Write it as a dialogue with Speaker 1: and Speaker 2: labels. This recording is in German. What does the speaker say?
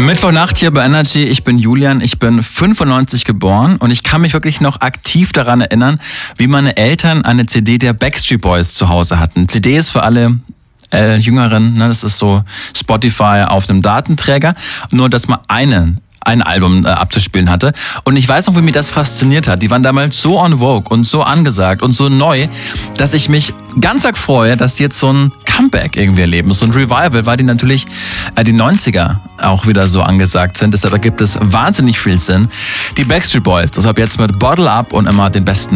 Speaker 1: Mittwochnacht hier bei Energy. Ich bin Julian, ich bin 95 geboren und ich kann mich wirklich noch aktiv daran erinnern, wie meine Eltern eine CD der Backstreet Boys zu Hause hatten. CD ist für alle Jüngeren, ne, das ist so Spotify auf einem Datenträger, nur dass man ein Album abzuspielen hatte. Und ich weiß noch, wie mich das fasziniert hat. Die waren damals so on vogue und so angesagt und so neu, dass ich mich ganz arg freue, dass die jetzt so ein Comeback irgendwie erleben. So ein Revival, weil die natürlich die 90er auch wieder so angesagt sind. Deshalb ergibt es wahnsinnig viel Sinn. Die Backstreet Boys, deshalb jetzt mit Bottle Up und immer den besten